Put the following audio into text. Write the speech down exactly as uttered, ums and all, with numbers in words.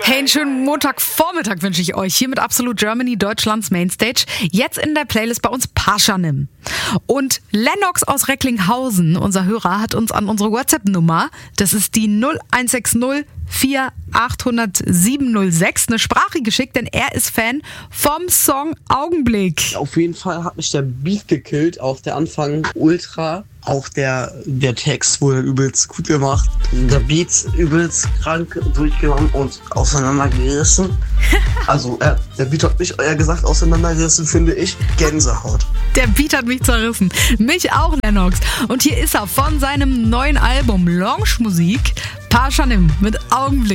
Hey, einen schönen Montagvormittag wünsche ich euch hier mit Absolute Germany, Deutschlands Mainstage. Jetzt in der Playlist bei uns Paschanim. Und Lennox aus Recklinghausen, unser Hörer, hat uns an unsere WhatsApp-Nummer, das ist die null eins sechs null vier acht null null sieben null sechs, eine Sprache geschickt, denn er ist Fan vom Song Augenblick. Auf jeden Fall hat mich der Beat gekillt, auch der Anfang ultra, auch der, der Text wurde übelst gut gemacht. Der Beat übelst krank durchgenommen und auseinandergerissen. Also äh, der Beat hat mich eher gesagt auseinandergerissen, finde ich. Gänsehaut. Der Beat hat mich zerrissen. Mich auch, Lennox. Und hier ist er von seinem neuen Album Lounge Musik, Paschanim mit Augenblick.